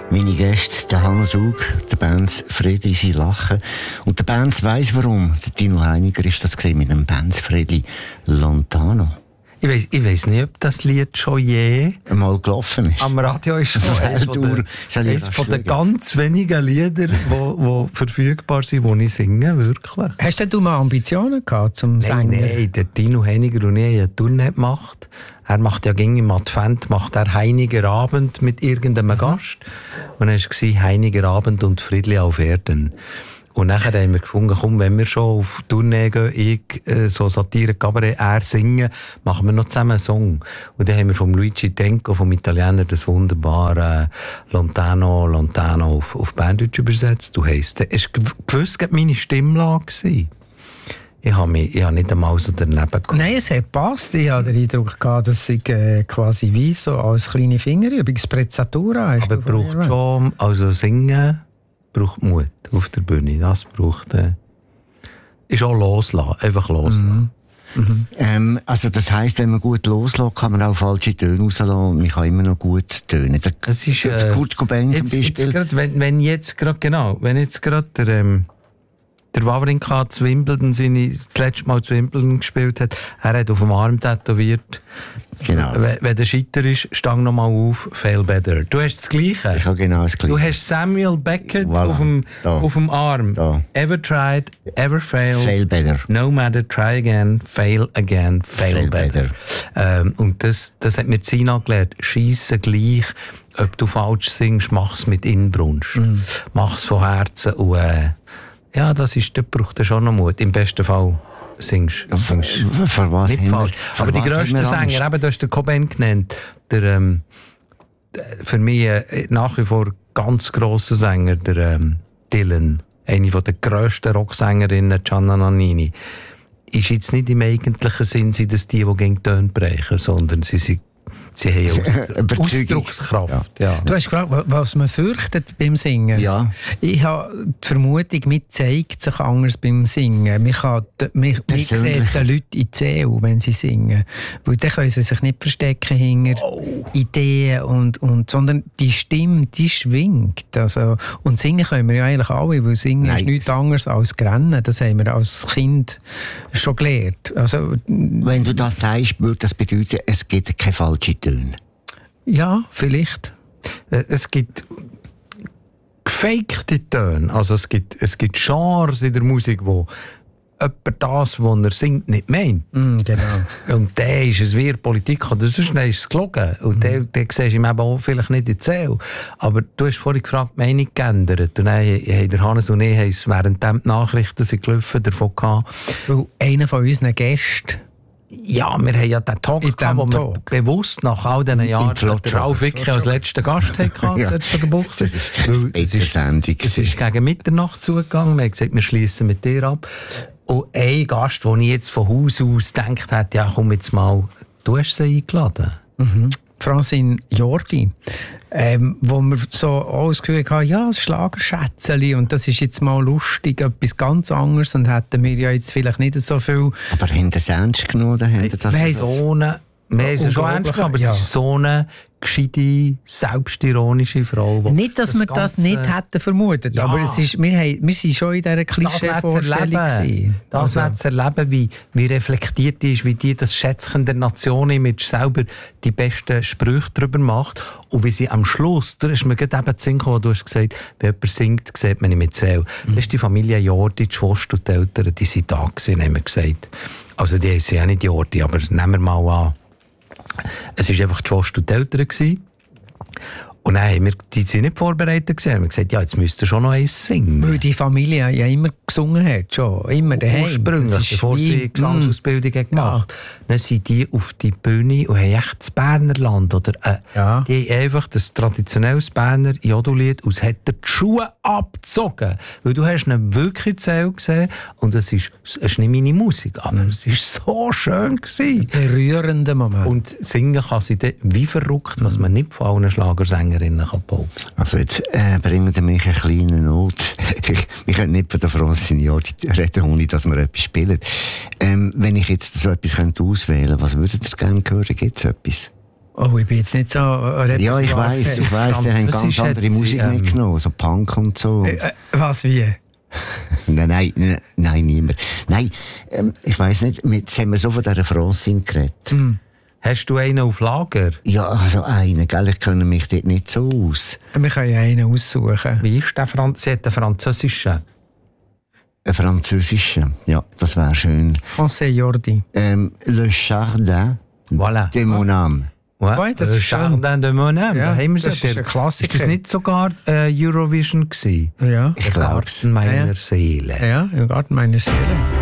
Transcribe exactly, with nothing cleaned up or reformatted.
Meine Gäste, der Hannes Hug, der Benz Fredli, sie lachen. Und der Benz weiss warum. Der Tino Heiniger ist das gesehen mit dem Benz Fredli Lontano. Ich weiss, ich weiss nicht, ob das Lied schon je einmal gelaufen ist. Am Radio ist schon eines von, der, eines von den ganz wenigen Lieder, die verfügbar sind, die ich singe, wirklich. Hast du mal Ambitionen gehabt zum Singen? Nein, nein, der Tino Heiniger und ich haben eine Tournee gemacht. Er macht ja gegen im Advent, macht er Heiniger Abend mit irgendeinem Gast. Und dann war Heiniger Abend und Friedli auf Erden. Und nachher haben wir gefunden, komm, wenn wir schon auf Tournee gehen, ich, äh, so Satire, Cabaret, er singen, machen wir noch zusammen einen Song. Und dann haben wir vom Luigi Tenco, vom Italiener, das wunderbare äh, Lontano, Lontano auf, auf Berndeutsch übersetzt. Du heisst, es war gewiss meine Stimmlage gewesen. Ich habe mich, ich habe nicht einmal so daneben gekommen. Nein, es hat gepasst. Ich hatte den Eindruck gehabt, dass ich äh, quasi wie so als kleine Fingerübung, Sprezzatura. Aber braucht schon, also singen braucht Mut auf der Bühne. Das braucht, äh, ist auch loslassen, einfach loslassen. Mhm. Mhm. Ähm, also das heisst, wenn man gut loslässt, kann man auch falsche Töne rauslassen. Man kann immer noch gut tönen. Der, es ist, der äh, Kurt Cobain zum jetzt, Beispiel. Jetzt grad, wenn, wenn jetzt gerade, genau, wenn jetzt gerade der, ähm, der Wawrinka zu Wimbledon, seine, das letzte Mal zu Wimbledon gespielt hat, er hat auf dem Arm tätowiert. Genau. Wenn, wenn der Scheiter ist, stang noch mal auf, fail better. Du hast das Gleiche. Ich habe genau das Gleiche. Du hast Samuel Beckett voilà. auf, dem, auf dem Arm. Da. Ever tried, ever failed. Fail better. No matter, try again, fail again, fail, Fail better. better. Ähm, und das, das hat mir Zina gelernt. Scheisse gleich, ob du falsch singst, mach's mit Inbrunst. Mhm. Mach's von Herzen. Und, äh, ja, das ist, das braucht schon noch Mut. Im besten Fall singst du für was nicht falsch. Wir, aber die grössten Sänger, eben, du hast den Cobain genannt, der, ähm, für mich äh, nach wie vor ganz grosser Sänger, der ähm, Dylan, eine der grössten Rocksängerinnen, Gianna Nannini, ist jetzt nicht im eigentlichen Sinn, sind das die, die gegen die Töne brechen, sondern sie sind Sie haben Ausdruckskraft. Ja. Ja. Du hast gefragt, was man fürchtet beim Singen. Ja. Ich habe die Vermutung, man zeigt sich anders beim Singen. Man, kann, man, man sieht den Leuten in die Seele, wenn sie singen. Weil dann können sie sich nicht verstecken hinter oh. Ideen, und, und, sondern die Stimme, die schwingt. Also, und singen können wir ja eigentlich alle, weil Singen Nein. ist nichts anderes als Rennen. Das haben wir als Kind schon gelernt. Also, wenn du das sagst, würde das bedeuten, es gibt keine falsche Töne. Ja, vielleicht. Es gibt gefakte Töne. Also es gibt, es gibt Genres in der Musik, wo jemand das, was er singt, nicht meint. Mm, genau. Und der ist es wie Politik, oder sonst ist es gelogen. Und mm. der, der siehst du ihm eben auch vielleicht nicht in die Seele. Aber du hast vorhin gefragt, die Meinung geändert. Und dann haben der Hannes und ich haben es während die Nachrichten sind gelaufen, davon gehabt. Weil einer von unseren Gästen ja, wir haben ja den Talk in gehabt, wo Talk. wir bewusst nach all diesen Jahren den Ralf Wicke als letzten Gast hatten. Ja. Das ist eine Sendung. Es ist gegen Mitternacht zugegangen. Wir haben gesagt, wir schließen mit dir ab. Und ein Gast, den ich jetzt von Haus aus gedacht hätte, ja, komm jetzt mal, du hast sie eingeladen. Mhm. Francine Jordi, ähm, wo wir so auch das Gefühl hatten, ja, das Schlagerschätzeli und das ist jetzt mal lustig, etwas ganz anderes und hätten wir ja jetzt vielleicht nicht so viel... Aber haben das ernst genommen? Oder haben das wir haben so eine, wir haben es schon ernst genommen, aber ja. Es ist so eine gescheite, selbstironische Frau. Nicht, dass das wir das nicht hätten vermutet, ja. Aber es ist, wir, haben, wir sind schon in dieser Klischee-Vorstellung. Das also. zu erleben, wie, wie reflektiert die ist, wie die das Schätzchen der Nation-Image selber die besten Sprüche darüber macht und wie sie am Schluss, da ist mir gerade eben zu Sinn gekommen, du hast gesagt, wenn jemand singt, sieht man nicht mit Seele. Mhm. Das ist die Familie Jordi, die Schwester und die Eltern, die sind da gewesen, haben wir gesagt. Also die sind ja nicht Jordi, aber nehmen wir mal an, es war einfach die Schwester und die Eltern gewesen. Und dann haben wir, die sind nicht vorbereitet gewesen. Wir haben gesagt, ja, jetzt müsst ihr schon noch eins singen. Weil die Familie ja immer gesungen hat, schon. Immer daheim. Ursprünglich, bevor wie, sie Gesangsausbildung mm, gemacht haben. Ja. Dann sind die auf die Bühne und haben echt das Bernerland, oder? Äh, ja. Die haben einfach das traditionelles Berner Jodellied und es hat die Schuhe abgezogen. Weil du hast ihn wirklich Zähl gesehen und es ist, es ist nicht meine Musik, aber mm. es war so schön gewesen. Berührender Moment. Und singen kann sie dann wie verrückt, mm. was man nicht von allen Schlagersängern also jetzt äh, bringen wir mich eine kleine Not. Wir können nicht von der Francine Jordi reden, ohne dass wir etwas spielen. Ähm, wenn ich jetzt so etwas könnte auswählen könnte, was würdet ihr gerne hören? Gibt es etwas? Oh, ich bin jetzt nicht so... Äh, ja, ich weiss, ich weiss, die haben ganz andere sie, Musik ähm, mitgenommen, so Punk und so. Äh, äh, was, wie? Nein, nein, nein, nein, niemand. Nein, ähm, ich weiss nicht, jetzt haben wir so von dieser Francine geredet. Hm. Hast du einen auf Lager? Ja, also einen, gell, ich kenne mich dort nicht so aus. Wir können ja einen aussuchen. Wie ist der Franz? Sie hat den französischen. Ein französischer, ja, das wäre schön. Français Jordi. Ähm, Le Jardin Voilà. de mon âme. Ouais, Ouais, das Le ist schön. Jardin de mon âme. Ja, Da haben wir das sie. ist ein Klassiker. Ist das nicht sogar äh, Eurovision gewesen? Ja. Der glaub's. Garten meiner Ja. Seele. Ja, im Garten meiner Seele.